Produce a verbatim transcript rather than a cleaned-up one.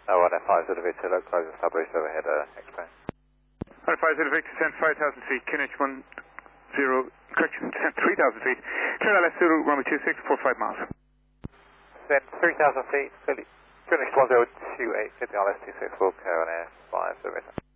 Oh, one F five Zulu Victor, local closing subbase overhead, uh, X-Plane. one five Zulu Victor, descend five thousand feet, K N H one zero, correction, descend three thousand feet, clear L S Zulu, runway two six, four five miles. Descend three thousand feet, K N H one zero two eight, fifty R S two six four, K N H five Zulu Victor.